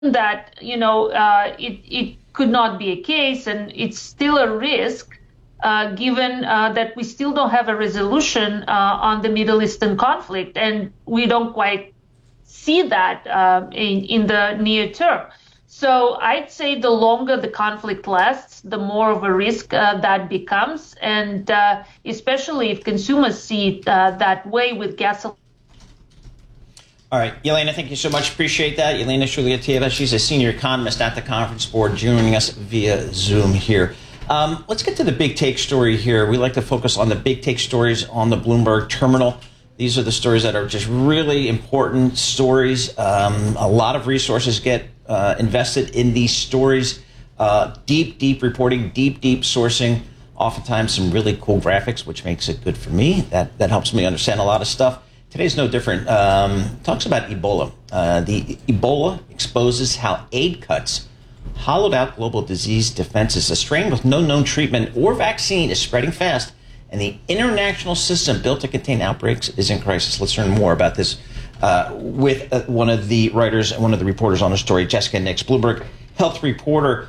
that, it could not be a case, and it's still a risk, given that we still don't have a resolution on the Middle Eastern conflict, and we don't quite see that in the near term. So I'd say the longer the conflict lasts, the more of a risk that becomes, and especially if consumers see it that way with gasoline. All right, Yelena, thank you so much. Appreciate that. Yelena Shulyatyeva, she's a senior economist at the Conference Board, joining us via Zoom here. Let's get to the big take story here. We like to focus on the big take stories on the Bloomberg terminal. These are the stories that are just really important stories. A lot of resources get invested in these stories. Deep reporting, deep sourcing. Oftentimes some really cool graphics, which makes it good for me. That helps me understand a lot of stuff. Today's no different. Talks about Ebola. The Ebola exposes how aid cuts hollowed out global disease defenses. A strain with no known treatment or vaccine is spreading fast, and the international system built to contain outbreaks is in crisis. Let's learn more about this with one of the writers and one of the reporters on the story, Jessica Nix, Bloomberg health reporter.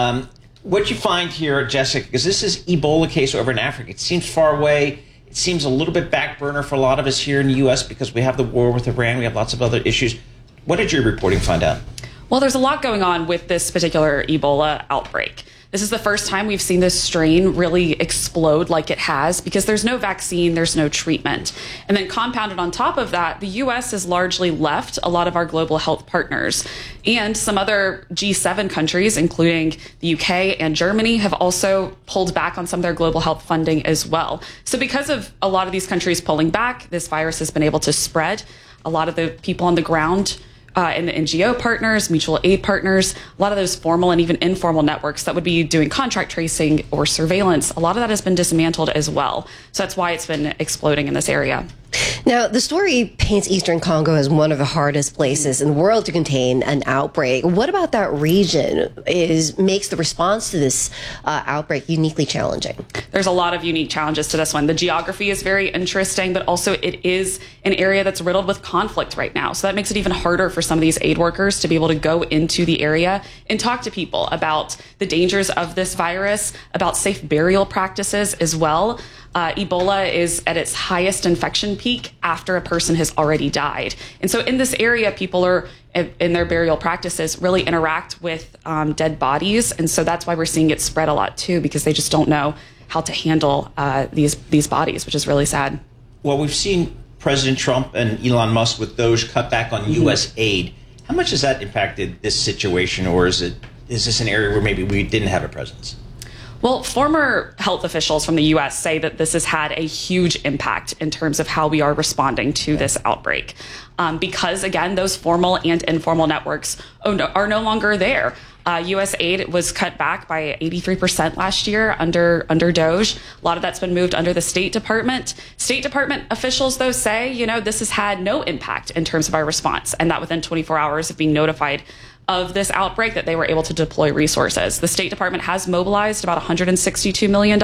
What you find here, Jessica, because this is Ebola case over in Africa. It seems far away. It seems a little bit back burner for a lot of us here in the U.S. because we have the war with Iran. We have lots of other issues. What did your reporting find out? Well, there's a lot going on with this particular Ebola outbreak. This is the first time we've seen this strain really explode like it has because there's no vaccine, there's no treatment. And then compounded on top of that, the U.S. has largely left a lot of our global health partners. And some other G7 countries, including the UK and Germany, have also pulled back on some of their global health funding as well. So because of a lot of these countries pulling back, this virus has been able to spread. A lot of the people on the ground and the NGO partners, mutual aid partners, a lot of those formal and even informal networks that would be doing contract tracing or surveillance, a lot of that has been dismantled as well. So that's why it's been exploding in this area. Now, the story paints Eastern Congo as one of the hardest places in the world to contain an outbreak. What about that region makes the response to this outbreak uniquely challenging? There's a lot of unique challenges to this one. The geography is very interesting, but also it is an area that's riddled with conflict right now. So that makes it even harder for some of these aid workers to be able to go into the area and talk to people about the dangers of this virus, about safe burial practices as well. Ebola is at its highest infection peak after a person has already died. And so in this area, people are, in their burial practices, really interact with dead bodies. And so that's why we're seeing it spread a lot, too, because they just don't know how to handle these bodies, which is really sad. Well, we've seen President Trump and Elon Musk with Doge cut back on U.S. aid. How much has that impacted this situation, or is this an area where maybe we didn't have a presence? Well, former health officials from the U.S. say that this has had a huge impact in terms of how we are responding to this outbreak. Because, again, those formal and informal networks are no longer there. U.S. aid was cut back by 83% last year under Doge. A lot of that's been moved under the State Department. State Department officials, though, say, this has had no impact in terms of our response, and that within 24 hours of being notified of this outbreak that they were able to deploy resources. The State Department has mobilized about $162 million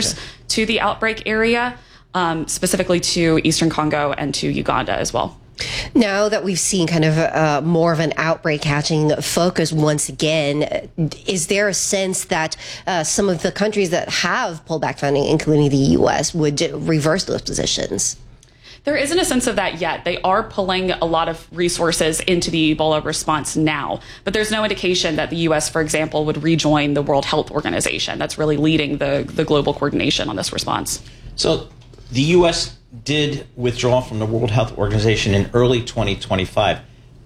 to the outbreak area, specifically to Eastern Congo and to Uganda as well. Now that we've seen kind of more of an outbreak catching focus once again, is there a sense that some of the countries that have pulled back funding, including the U.S., would reverse those positions? There isn't a sense of that yet. They are pulling a lot of resources into the Ebola response now, but there's no indication that the U.S., for example, would rejoin the World Health Organization. That's really leading the global coordination on this response. So the U.S. did withdraw from the World Health Organization in early 2025.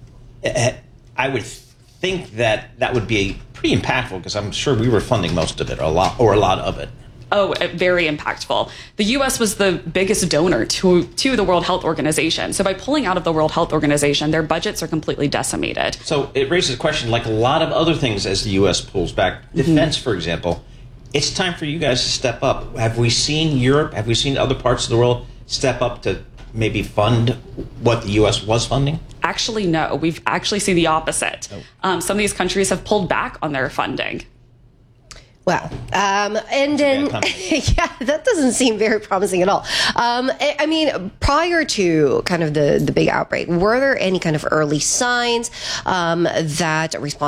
I would think that would be pretty impactful because I'm sure we were funding most of it, or a lot of it. Oh, very impactful. The U.S. was the biggest donor to the World Health Organization. So by pulling out of the World Health Organization, their budgets are completely decimated. So it raises a question, like a lot of other things as the U.S. pulls back, defense, for example, it's time for you guys to step up. Have we seen Europe, have we seen other parts of the world step up to maybe fund what the U.S. was funding? Actually, no. We've actually seen the opposite. Some of these countries have pulled back on their funding. Wow. And then, yeah, that doesn't seem very promising at all. I mean, prior to kind of the big outbreak, were there any kind of early signs that